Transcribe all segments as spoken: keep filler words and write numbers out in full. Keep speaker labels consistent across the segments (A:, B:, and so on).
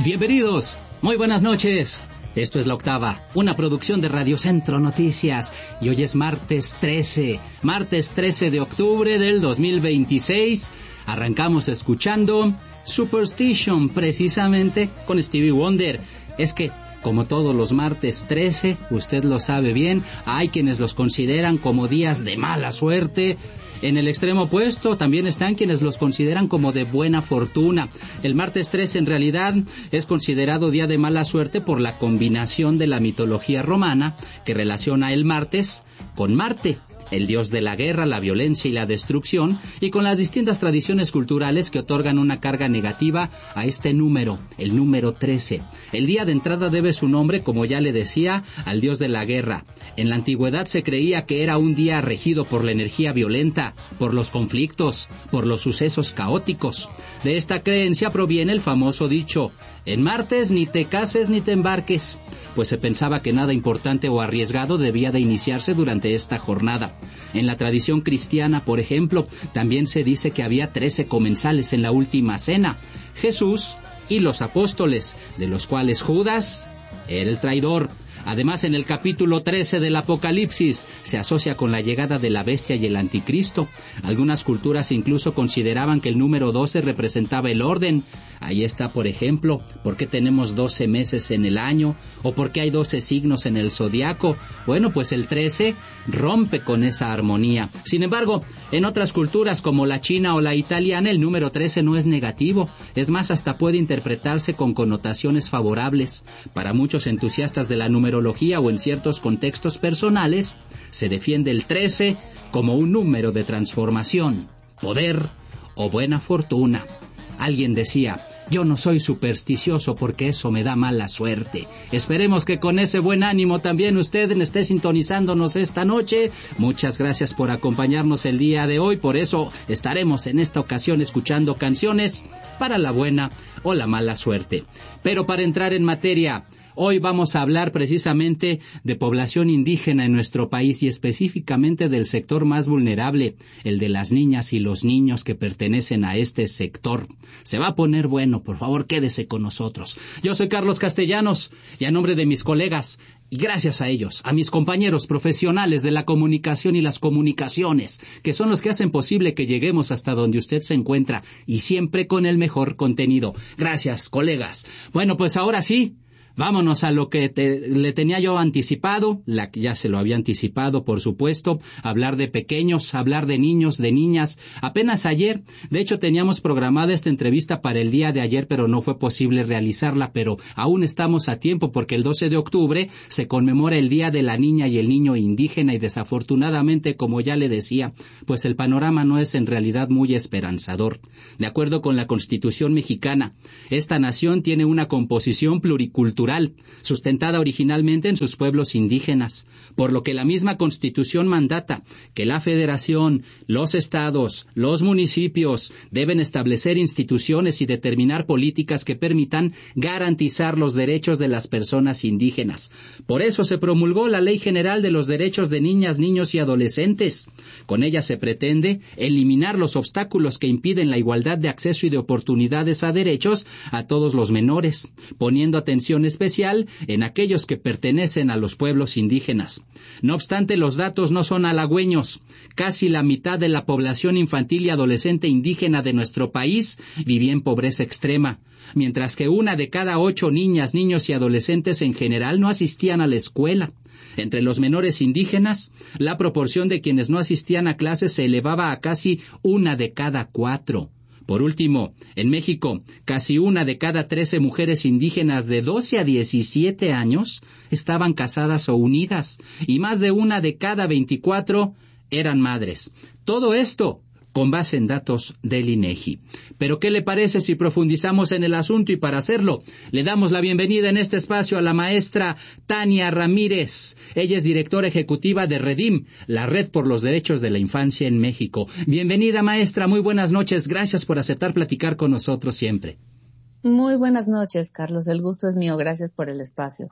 A: Bienvenidos, muy buenas noches. Esto es La Octava, una producción de Radio Centro Noticias. Y hoy es martes trece, martes trece de octubre del dos mil veintiséis. Arrancamos escuchando Superstition, precisamente con Stevie Wonder. Es que, como todos los martes trece, usted lo sabe bien, hay quienes los consideran como días de mala suerte. En el extremo opuesto también están quienes los consideran como de buena fortuna. El martes trece en realidad es considerado día de mala suerte por la combinación de la mitología romana que relaciona el martes con Marte, el dios de la guerra, la violencia y la destrucción, y con las distintas tradiciones culturales que otorgan una carga negativa a este número, el número trece. El día de entrada debe su nombre, como ya le decía, al dios de la guerra. En la antigüedad se creía que era un día regido por la energía violenta, por los conflictos, por los sucesos caóticos. De esta creencia proviene el famoso dicho: en martes ni te cases ni te embarques, pues se pensaba que nada importante o arriesgado debía de iniciarse durante esta jornada. En la tradición cristiana, por ejemplo, también se dice que había trece comensales en la última cena: Jesús y los apóstoles, de los cuales Judas era el traidor. Además, en el capítulo trece del Apocalipsis se asocia con la llegada de la bestia y el anticristo. Algunas culturas incluso consideraban que el número doce representaba el orden. Ahí está, por ejemplo, ¿por qué tenemos doce meses en el año? ¿O por qué hay doce signos en el zodiaco? Bueno, pues el trece rompe con esa armonía. Sin embargo, en otras culturas como la china o la italiana, el número trece no es negativo. Es más, hasta puede interpretarse con connotaciones favorables. Para muchos entusiastas de la numerología o en ciertos contextos personales, se defiende el trece como un número de transformación, poder o buena fortuna. Alguien decía: yo no soy supersticioso porque eso me da mala suerte. Esperemos que con ese buen ánimo también usted esté sintonizándonos esta noche. Muchas gracias por acompañarnos el día de hoy. Por eso estaremos en esta ocasión escuchando canciones para la buena o la mala suerte. Pero para entrar en materia, hoy vamos a hablar precisamente de población indígena en nuestro país y específicamente del sector más vulnerable, el de las niñas y los niños que pertenecen a este sector. Se va a poner bueno, por favor, quédese con nosotros. Yo soy Carlos Castellanos y a nombre de mis colegas, y gracias a ellos, a mis compañeros profesionales de la comunicación y las comunicaciones, que son los que hacen posible que lleguemos hasta donde usted se encuentra y siempre con el mejor contenido. Gracias, colegas. Bueno, pues ahora sí, vámonos a lo que te, le tenía yo anticipado, la que ya se lo había anticipado, por supuesto, hablar de pequeños, hablar de niños, de niñas. Apenas ayer, de hecho, teníamos programada esta entrevista para el día de ayer, pero no fue posible realizarla, pero aún estamos a tiempo porque el doce de octubre se conmemora el Día de la Niña y el Niño Indígena y desafortunadamente, como ya le decía, pues el panorama no es en realidad muy esperanzador. De acuerdo con la Constitución mexicana, esta nación tiene una composición pluricultural sustentada originalmente en sus pueblos indígenas, por lo que la misma Constitución mandata que la Federación, los estados, los municipios deben establecer instituciones y determinar políticas que permitan garantizar los derechos de las personas indígenas. Por eso se promulgó la Ley General de los Derechos de Niñas, Niños y Adolescentes. Con ella se pretende eliminar los obstáculos que impiden la igualdad de acceso y de oportunidades a derechos a todos los menores, poniendo atención especial en aquellos que pertenecen a los pueblos indígenas. No obstante, los datos no son halagüeños. Casi la mitad de la población infantil y adolescente indígena de nuestro país vivía en pobreza extrema, mientras que una de cada ocho niñas, niños y adolescentes en general no asistían a la escuela. Entre los menores indígenas, la proporción de quienes no asistían a clases se elevaba a casi una de cada cuatro. Por último, en México, casi una de cada trece mujeres indígenas de doce a diecisiete años estaban casadas o unidas, y más de una de cada veinticuatro eran madres. Todo esto con base en datos del INEGI. Pero ¿qué le parece si profundizamos en el asunto? Y para hacerlo, le damos la bienvenida en este espacio a la maestra Tania Ramírez. Ella es directora ejecutiva de REDIM, la Red por los Derechos de la Infancia en México. Bienvenida, maestra, muy buenas noches. Gracias por aceptar platicar con nosotros siempre.
B: Muy buenas noches, Carlos. El gusto es mío. Gracias por el espacio.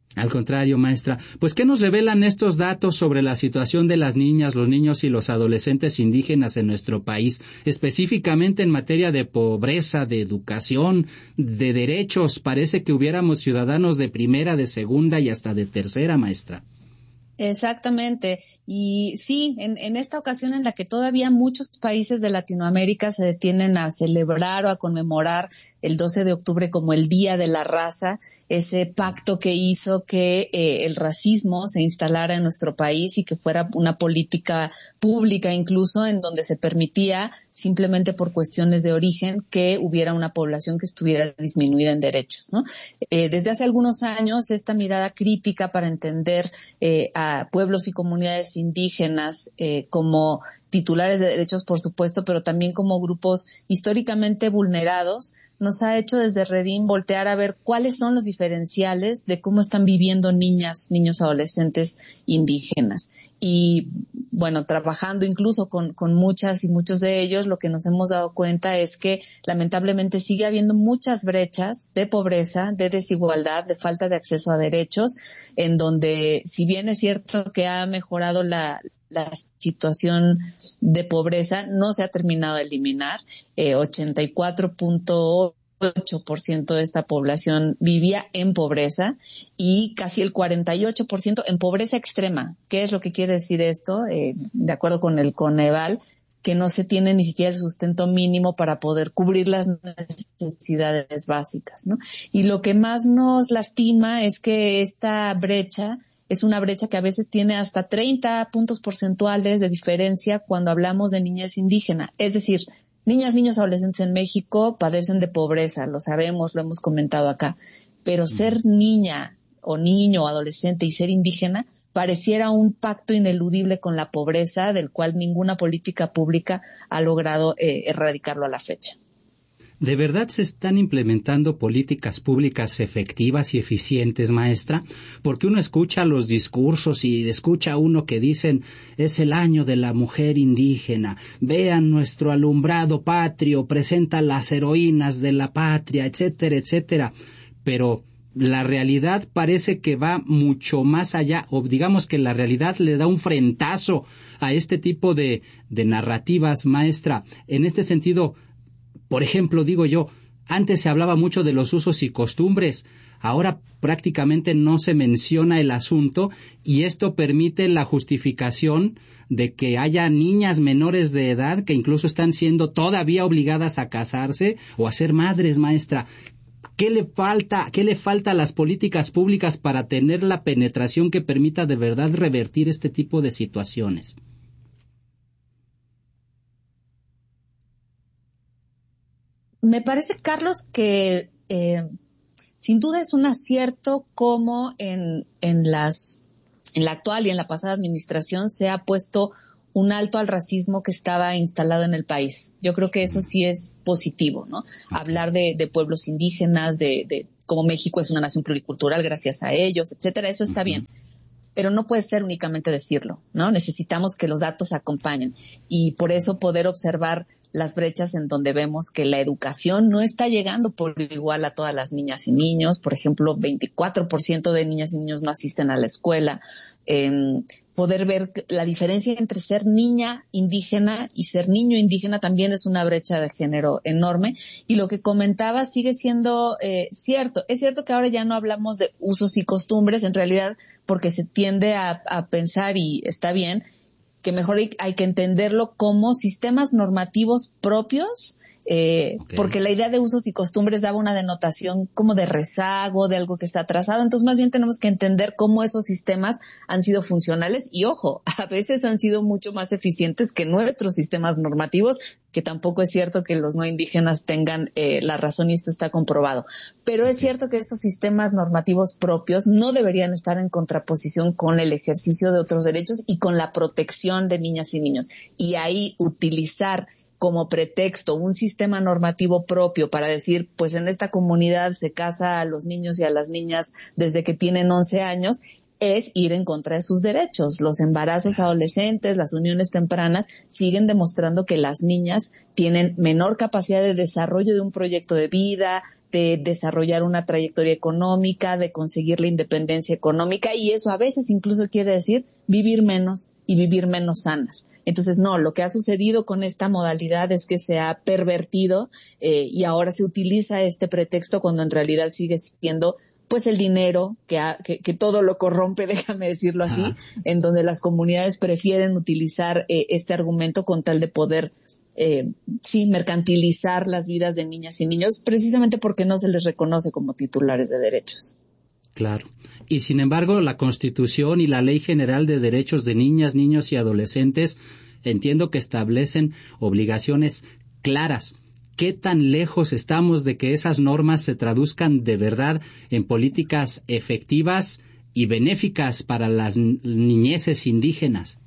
A: Al contrario, maestra. Pues, ¿qué nos revelan estos datos sobre la situación de las niñas, los niños y los adolescentes indígenas en nuestro país, específicamente en materia de pobreza, de educación, de derechos? Parece que hubiéramos ciudadanos de primera, de segunda y hasta de tercera, maestra.
B: Exactamente. Y sí, en, en esta ocasión en la que todavía muchos países de Latinoamérica se detienen a celebrar o a conmemorar el doce de octubre como el Día de la Raza, ese pacto que hizo que eh, el racismo se instalara en nuestro país y que fuera una política pública incluso en donde se permitía simplemente por cuestiones de origen que hubiera una población que estuviera disminuida en derechos, ¿no? Eh, desde hace algunos años esta mirada crítica para entender eh, a pueblos y comunidades indígenas eh, como titulares de derechos, por supuesto, pero también como grupos históricamente vulnerados, nos ha hecho desde Redim voltear a ver cuáles son los diferenciales de cómo están viviendo niñas, niños, adolescentes indígenas. Y bueno, trabajando incluso con, con muchas y muchos de ellos, lo que nos hemos dado cuenta es que lamentablemente sigue habiendo muchas brechas de pobreza, de desigualdad, de falta de acceso a derechos, en donde si bien es cierto que ha mejorado la la situación de pobreza, no se ha terminado de eliminar. Eh, ochenta y cuatro punto ocho por ciento de esta población vivía en pobreza y casi el cuarenta y ocho por ciento en pobreza extrema. ¿Qué es lo que quiere decir esto? Eh, de acuerdo con el Coneval, que no se tiene ni siquiera el sustento mínimo para poder cubrir las necesidades básicas, ¿no? Y lo que más nos lastima es que esta brecha es una brecha que a veces tiene hasta treinta puntos porcentuales de diferencia cuando hablamos de niñez indígena. Es decir, niñas, niños, adolescentes en México padecen de pobreza, lo sabemos, lo hemos comentado acá. Pero ser niña o niño o adolescente y ser indígena pareciera un pacto ineludible con la pobreza del cual ninguna política pública ha logrado eh, erradicarlo a la fecha.
A: ¿De verdad se están implementando políticas públicas efectivas y eficientes, maestra? Porque uno escucha los discursos y escucha a uno que dicen es el año de la mujer indígena, vean nuestro alumbrado patrio, presenta las heroínas de la patria, etcétera, etcétera. Pero la realidad parece que va mucho más allá, o digamos que la realidad le da un frentazo a este tipo de, de narrativas, maestra. En este sentido, por ejemplo, digo yo, antes se hablaba mucho de los usos y costumbres, ahora prácticamente no se menciona el asunto y esto permite la justificación de que haya niñas menores de edad que incluso están siendo todavía obligadas a casarse o a ser madres, maestra. ¿Qué le falta, qué le falta a las políticas públicas para tener la penetración que permita de verdad revertir este tipo de situaciones?
B: Me parece, Carlos, que eh, sin duda es un acierto cómo en, en, las, en la actual y en la pasada administración se ha puesto un alto al racismo que estaba instalado en el país. Yo creo que eso sí es positivo, ¿no? Hablar de, de pueblos indígenas, de, de cómo México es una nación pluricultural gracias a ellos, etcétera, eso está bien. Pero no puede ser únicamente decirlo, ¿no? Necesitamos que los datos acompañen y por eso poder observar las brechas en donde vemos que la educación no está llegando por igual a todas las niñas y niños. Por ejemplo, veinticuatro por ciento de niñas y niños no asisten a la escuela. Eh, poder ver la diferencia entre ser niña indígena y ser niño indígena también es una brecha de género enorme. Y lo que comentaba sigue siendo eh, cierto. Es cierto que ahora ya no hablamos de usos y costumbres, en realidad, porque se tiende a, a pensar, y está bien, que mejor hay, hay que entenderlo como sistemas normativos propios, eh, okay. Porque la idea de usos y costumbres daba una denotación como de rezago, de algo que está atrasado. Entonces, más bien tenemos que entender cómo esos sistemas han sido funcionales y, ojo, a veces han sido mucho más eficientes que nuestros sistemas normativos, que tampoco es cierto que los no indígenas tengan eh, la razón y esto está comprobado. Pero es cierto que estos sistemas normativos propios no deberían estar en contraposición con el ejercicio de otros derechos y con la protección de niñas y niños. Y ahí utilizar como pretexto un sistema normativo propio para decir, pues en esta comunidad se casa a los niños y a las niñas desde que tienen once años, es ir en contra de sus derechos. Los embarazos adolescentes, las uniones tempranas siguen demostrando que las niñas tienen menor capacidad de desarrollo de un proyecto de vida, de desarrollar una trayectoria económica, de conseguir la independencia económica, y eso a veces incluso quiere decir vivir menos y vivir menos sanas. Entonces, no, lo que ha sucedido con esta modalidad es que se ha pervertido eh, y ahora se utiliza este pretexto cuando en realidad sigue siendo pues el dinero, que, ha, que, que todo lo corrompe, déjame decirlo así, Ajá. en donde las comunidades prefieren utilizar eh, este argumento con tal de poder, eh, sí, mercantilizar las vidas de niñas y niños, precisamente porque no se les reconoce como titulares de derechos.
A: Claro. Y sin embargo, la Constitución y la Ley General de Derechos de Niñas, Niños y Adolescentes entiendo que establecen obligaciones claras. ¿Qué tan lejos estamos de que esas normas se traduzcan de verdad en políticas efectivas y benéficas para las niñeces indígenas?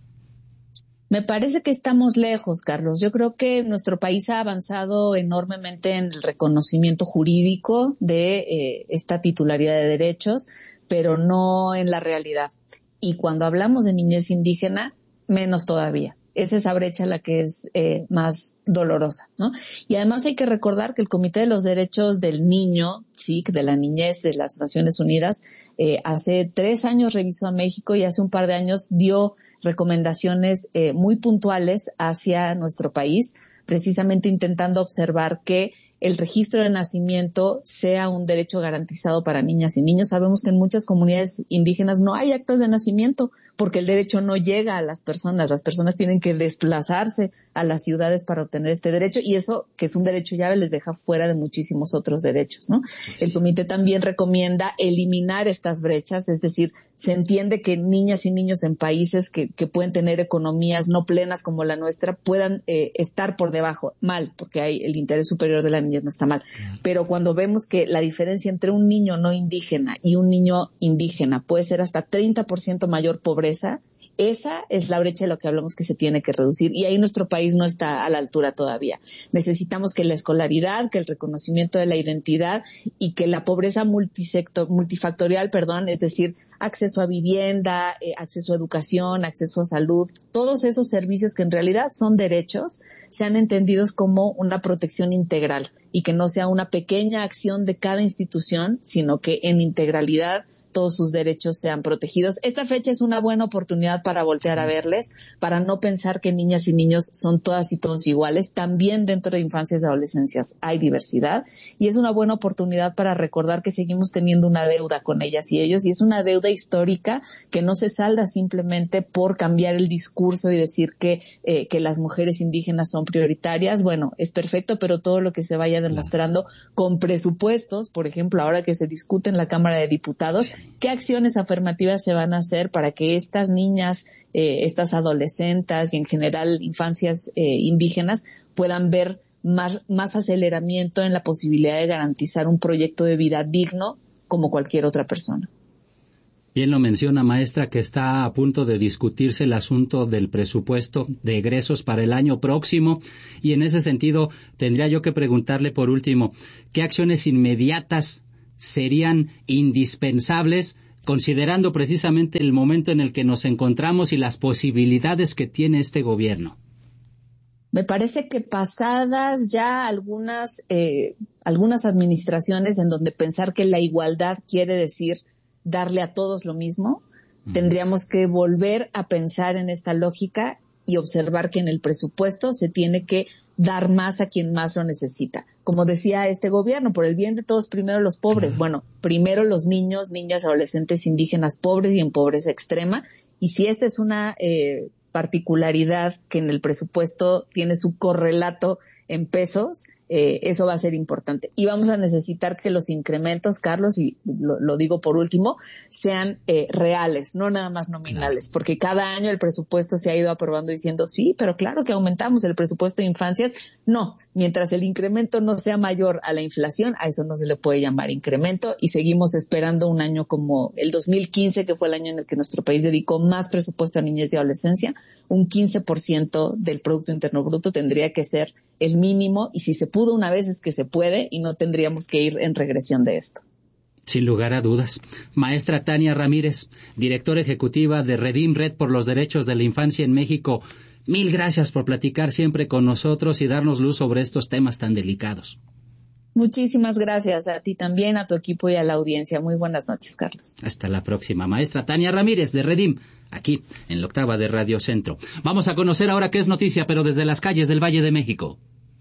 B: Me parece que estamos lejos, Carlos. Yo creo que nuestro país ha avanzado enormemente en el reconocimiento jurídico de eh, esta titularidad de derechos, pero no en la realidad. Y cuando hablamos de niñez indígena, menos todavía. Es esa brecha la que es eh, más dolorosa, ¿no? Y además hay que recordar que el Comité de los Derechos del Niño, sí, de la niñez de las Naciones Unidas, eh, hace tres años revisó a México y hace un par de años dio recomendaciones eh, muy puntuales hacia nuestro país, precisamente intentando observar que el registro de nacimiento sea un derecho garantizado para niñas y niños. Sabemos que en muchas comunidades indígenas no hay actas de nacimiento porque el derecho no llega a las personas. Las personas tienen que desplazarse a las ciudades para obtener este derecho y eso, que es un derecho llave, les deja fuera de muchísimos otros derechos, ¿no? El comité también recomienda eliminar estas brechas, es decir, se entiende que niñas y niños en países que, que pueden tener economías no plenas como la nuestra puedan eh, estar por debajo, mal, porque hay el interés superior de la niñez no está mal. Pero cuando vemos que la diferencia entre un niño no indígena y un niño indígena puede ser hasta treinta por ciento mayor pobreza, esa es la brecha de lo que hablamos que se tiene que reducir y ahí nuestro país no está a la altura todavía. Necesitamos que la escolaridad, que el reconocimiento de la identidad y que la pobreza multisector, multifactorial, perdón, es decir, acceso a vivienda, eh, acceso a educación, acceso a salud, todos esos servicios que en realidad son derechos, sean entendidos como una protección integral y que no sea una pequeña acción de cada institución, sino que en integralidad todos sus derechos sean protegidos. Esta fecha es una buena oportunidad para voltear a verles, para no pensar que niñas y niños son todas y todos iguales. También dentro de infancias y adolescencias hay diversidad y es una buena oportunidad para recordar que seguimos teniendo una deuda con ellas y ellos y es una deuda histórica que no se salda simplemente por cambiar el discurso y decir que, eh, que las mujeres indígenas son prioritarias. Bueno, es perfecto, pero todo lo que se vaya demostrando con presupuestos, por ejemplo, ahora que se discute en la Cámara de Diputados, ¿qué acciones afirmativas se van a hacer para que estas niñas, eh, estas adolescentes y en general infancias eh, indígenas puedan ver más, más aceleramiento en la posibilidad de garantizar un proyecto de vida digno como cualquier otra persona?
A: Bien lo menciona, maestra, que está a punto de discutirse el asunto del presupuesto de egresos para el año próximo y en ese sentido tendría yo que preguntarle por último, ¿qué acciones inmediatas serían indispensables considerando precisamente el momento en el que nos encontramos y las posibilidades que tiene este gobierno?
B: Me parece que pasadas ya algunas eh, algunas administraciones en donde pensar que la igualdad quiere decir darle a todos lo mismo, uh-huh. tendríamos que volver a pensar en esta lógica y observar que en el presupuesto se tiene que dar más a quien más lo necesita. Como decía este gobierno, por el bien de todos, primero los pobres. Bueno, primero los niños, niñas, adolescentes indígenas pobres y en pobreza extrema. Y si esta es una eh, particularidad que en el presupuesto tiene su correlato en pesos, eh, eso va a ser importante. Y vamos a necesitar que los incrementos, Carlos, y lo, lo digo por último, sean eh, reales, no nada más nominales, claro. Porque cada año el presupuesto se ha ido aprobando diciendo, sí, pero claro que aumentamos el presupuesto de infancias. No, mientras el incremento no sea mayor a la inflación, a eso no se le puede llamar incremento y seguimos esperando un año como el dos mil quince, que fue el año en el que nuestro país dedicó más presupuesto a niñez y adolescencia. Un quince por ciento del Producto Interno Bruto tendría que ser el mínimo y si se pudo una vez es que se puede y no tendríamos que ir en regresión de esto.
A: Sin lugar a dudas. Maestra Tania Ramírez, directora ejecutiva de Redim, Red por los Derechos de la Infancia en México, mil gracias por platicar siempre con nosotros y darnos luz sobre estos temas tan delicados.
B: Muchísimas gracias a ti también, a tu equipo y a la audiencia. Muy buenas noches, Carlos.
A: Hasta la próxima. Maestra Tania Ramírez de Redim, aquí en la octava de Radio Centro. Vamos a conocer ahora qué es noticia, pero desde las calles del Valle de México.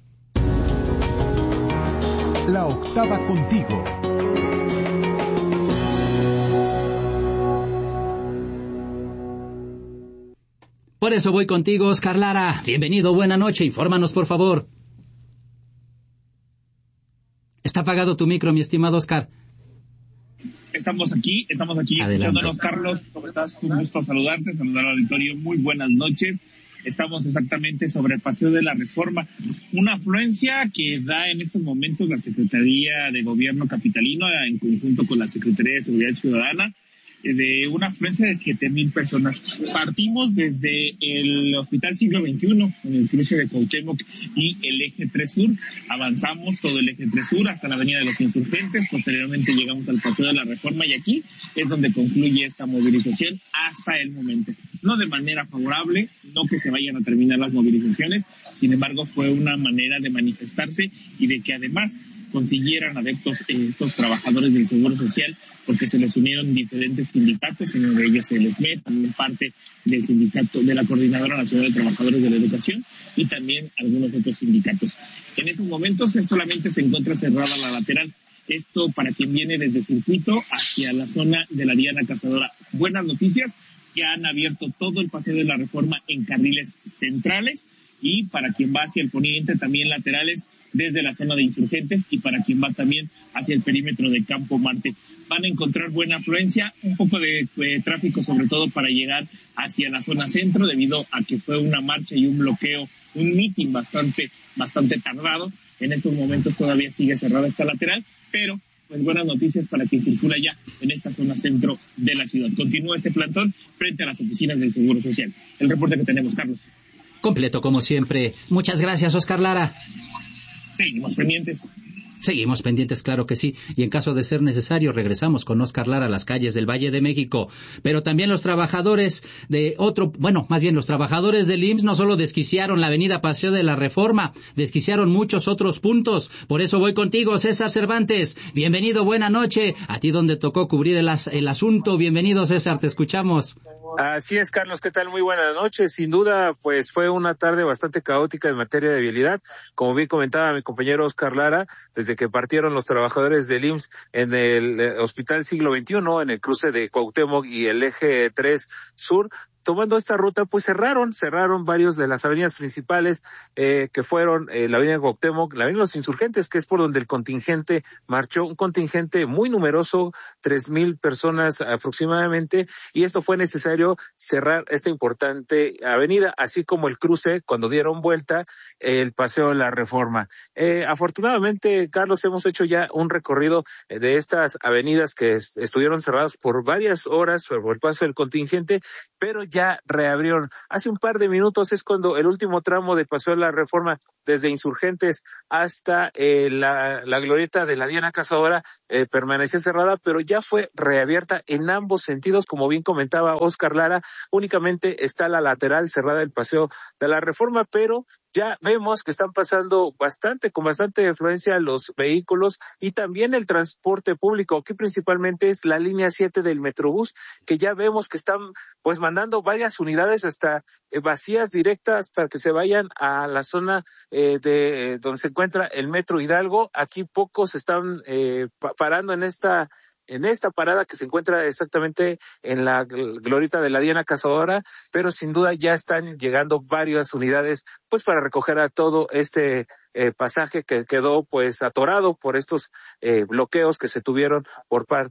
C: La octava contigo.
A: Por eso voy contigo, Oscar Lara. Bienvenido, buena noche. Infórmanos, por favor. Está apagado tu micro, mi estimado Oscar.
D: Estamos aquí, estamos aquí escuchándonos. Carlos, ¿cómo estás? Un gusto saludarte, saludar al auditorio. Muy buenas noches. Estamos exactamente sobre el Paseo de la Reforma. Una afluencia que da en estos momentos la Secretaría de Gobierno capitalino en conjunto con la Secretaría de Seguridad Ciudadana, de una afluencia de siete mil personas. Partimos desde el Hospital Siglo veintiuno, en el cruce de Cuauhtémoc y el Eje tres Sur. Avanzamos todo el Eje tres Sur hasta la Avenida de los Insurgentes. Posteriormente llegamos al Paseo de la Reforma y aquí es donde concluye esta movilización hasta el momento. No de manera favorable, no que se vayan a terminar las movilizaciones, sin embargo fue una manera de manifestarse y de que además consiguieran adeptos eh, estos trabajadores del Seguro Social, porque se les unieron diferentes sindicatos, uno de ellos el S M E, también parte del sindicato de la Coordinadora Nacional de Trabajadores de la Educación y también algunos otros sindicatos. En esos momentos solamente se encuentra cerrada la lateral. Esto para quien viene desde Circuito hacia la zona de la Diana Cazadora. Buenas noticias, que han abierto todo el Paseo de la Reforma en carriles centrales y para quien va hacia el poniente también laterales desde la zona de Insurgentes y para quien va también hacia el perímetro de Campo Marte. Van a encontrar buena afluencia, un poco de eh, tráfico sobre todo para llegar hacia la zona centro debido a que fue una marcha y un bloqueo, un mitin bastante, bastante tardado. En estos momentos todavía sigue cerrada esta lateral, pero pues buenas noticias para quien circula ya en esta zona centro de la ciudad. Continúa este plantón frente a las oficinas del Seguro Social. El reporte que tenemos, Carlos.
A: Completo como siempre. Muchas gracias, Oscar Lara.
D: Seguimos pendientes.
A: Seguimos pendientes, claro que sí, y en caso de ser necesario regresamos con Oscar Lara a las calles del Valle de México. Pero también los trabajadores de otro, bueno, más bien los trabajadores del I M S S no solo desquiciaron la avenida Paseo de la Reforma, desquiciaron muchos otros puntos. Por eso voy contigo, César Cervantes. Bienvenido, buena noche. A ti donde tocó cubrir el, as- el asunto. Bienvenido, César, te escuchamos.
E: Así es, Carlos, ¿qué tal? Muy buenas noches. Sin duda, pues fue una tarde bastante caótica en materia de vialidad. Como bien comentaba mi compañero Oscar Lara, desde que partieron los trabajadores del I M S S en el eh, Hospital Siglo veintiuno, en el cruce de Cuauhtémoc y el Eje tres Sur, tomando esta ruta, pues cerraron, cerraron varios de las avenidas principales, eh, que fueron eh, la avenida Cuauhtémoc, la avenida Los Insurgentes, que es por donde el contingente marchó, un contingente muy numeroso, tres mil personas aproximadamente, y esto fue necesario cerrar esta importante avenida, así como el cruce, cuando dieron vuelta, eh, el Paseo de la Reforma. Eh, afortunadamente, Carlos, hemos hecho ya un recorrido eh, de estas avenidas que est- estuvieron cerradas por varias horas por el paso del contingente, pero ya reabrieron. Hace un par de minutos es cuando el último tramo de Paseo de la Reforma, desde Insurgentes hasta eh, la, la glorieta de la Diana Cazadora, eh, permanecía cerrada, pero ya fue reabierta en ambos sentidos, como bien comentaba Oscar Lara. Únicamente está la lateral cerrada del Paseo de la Reforma, pero ya vemos que están pasando bastante, con bastante influencia los vehículos y también el transporte público, que principalmente es la línea siete del Metrobús, que ya vemos que están pues mandando varias unidades hasta eh, vacías directas para que se vayan a la zona eh, de eh, donde se encuentra el Metro Hidalgo. Aquí pocos están eh, pa- parando en esta en esta parada que se encuentra exactamente en la gl- glorieta de la Diana Cazadora, pero sin duda ya están llegando varias unidades pues para recoger a todo este eh, pasaje que quedó pues atorado por estos eh, bloqueos que se tuvieron por parte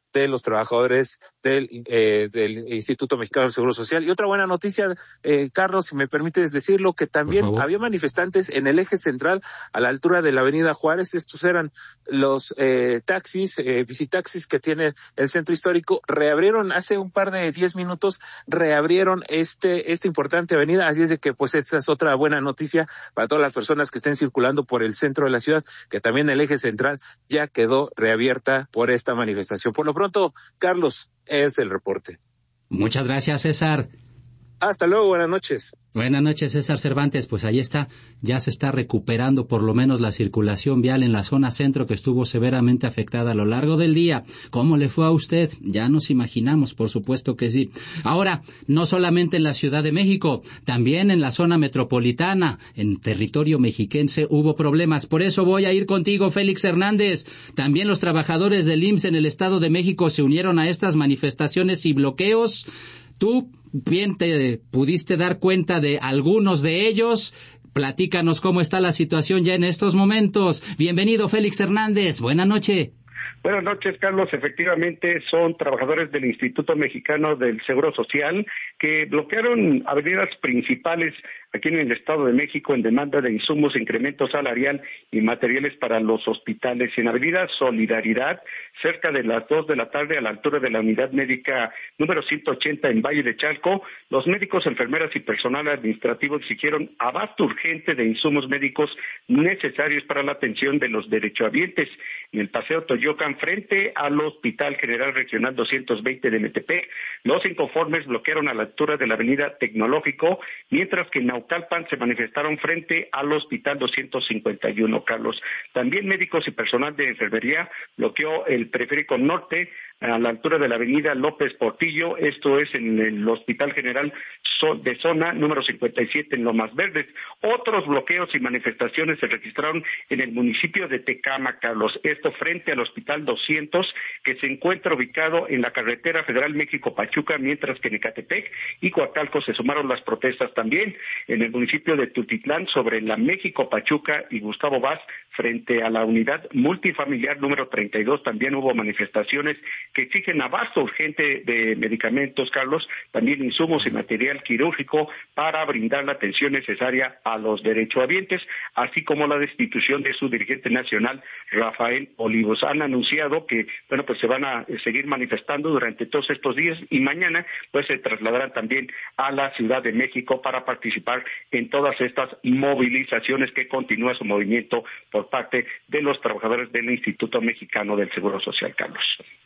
E: de los trabajadores del, eh, del Instituto Mexicano del Seguro Social. Y otra buena noticia, eh, Carlos, si me permites decirlo, que también había manifestantes en el eje central a la altura de la Avenida Juárez. Estos eran los eh, taxis, eh, visitaxis que tiene el centro histórico. Reabrieron hace un par de diez minutos, reabrieron este esta importante avenida. Así es de que, pues, esta es otra buena noticia para todas las personas que estén circulando por el centro de la ciudad, que también el eje central ya quedó reabierta por esta manifestación. Por lo pronto, Carlos, es el reporte.
A: Muchas gracias, César.
E: Hasta luego, buenas noches.
A: Buenas noches, César Cervantes. Pues ahí está, ya se está recuperando por lo menos la circulación vial en la zona centro, que estuvo severamente afectada a lo largo del día. ¿Cómo le fue a usted? Ya nos imaginamos, por supuesto que sí. Ahora, no solamente en la Ciudad de México, también en la zona metropolitana, en territorio mexiquense, hubo problemas. Por eso voy a ir contigo, Félix Hernández. También los trabajadores del I M S S en el Estado de México se unieron a estas manifestaciones y bloqueos. Tú bien te pudiste dar cuenta de algunos de ellos. Platícanos cómo está la situación ya en estos momentos. Bienvenido, Félix Hernández. Buenas noches.
F: Buenas noches, Carlos. Efectivamente, son trabajadores del Instituto Mexicano del Seguro Social que bloquearon avenidas principales aquí en el Estado de México en demanda de insumos, incremento salarial y materiales para los hospitales. En Avenida Solidaridad, cerca de las dos de la tarde, a la altura de la unidad médica número ciento ochenta en Valle de Chalco, los médicos, enfermeras y personal administrativo exigieron abasto urgente de insumos médicos necesarios para la atención de los derechohabientes. En el Paseo Toyocan, frente al Hospital General Regional doscientos veinte de Metepec, los inconformes bloquearon a la altura de la Avenida Tecnológico, mientras que en Naucalpan se manifestaron frente al Hospital doscientos cincuenta y uno, Carlos. También médicos y personal de enfermería bloqueó el Periférico Norte a la altura de la Avenida López Portillo, esto es en el Hospital General de Zona número cincuenta y siete en Lomas Verdes. Otros bloqueos y manifestaciones se registraron en el municipio de Tecámac, Carlos, esto frente al Hospital doscientos, que se encuentra ubicado en la carretera federal México-Pachuca, mientras que en Ecatepec y Coacalco se sumaron las protestas también. En el municipio de Tultitlán, sobre la México-Pachuca y Gustavo Vaz, frente a la unidad multifamiliar número treinta y dos, también hubo manifestaciones que exigen abasto urgente de medicamentos, Carlos, también insumos y material quirúrgico para brindar la atención necesaria a los derechohabientes, así como la destitución de su dirigente nacional, Rafael Olivos. Han anunciado que, bueno, pues se van a seguir manifestando durante todos estos días y mañana, pues se trasladarán también a la Ciudad de México para participar en todas estas movilizaciones que continúa su movimiento por parte de los trabajadores del Instituto Mexicano del Seguro Social, Carlos.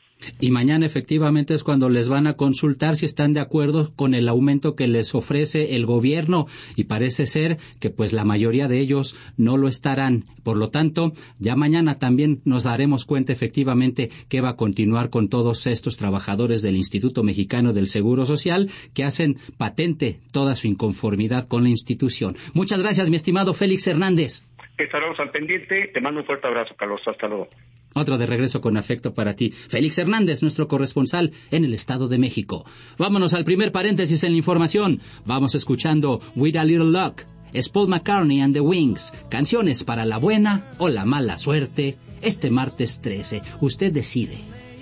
A: Y mañana efectivamente es cuando les van a consultar si están de acuerdo con el aumento que les ofrece el gobierno, y parece ser que pues la mayoría de ellos no lo estarán. Por lo tanto, ya mañana también nos daremos cuenta efectivamente qué va a continuar con todos estos trabajadores del Instituto Mexicano del Seguro Social que hacen patente toda su inconformidad con la institución. Muchas gracias, mi estimado Félix Hernández.
F: Estaremos al pendiente. Te mando un fuerte abrazo, Carlos. Hasta luego.
A: Otro de regreso con afecto para ti. Félix Hernández, nuestro corresponsal en el Estado de México. Vámonos al primer paréntesis en la información. Vamos escuchando With a Little Luck. Es Paul McCartney and the Wings. Canciones para la buena o la mala suerte. Este martes trece. Usted decide.